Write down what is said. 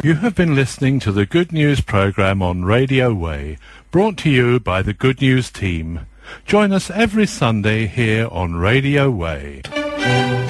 You have been listening to the Good News programme on Radio Way, brought to you by the Good News team. Join us every Sunday here on Radio Way.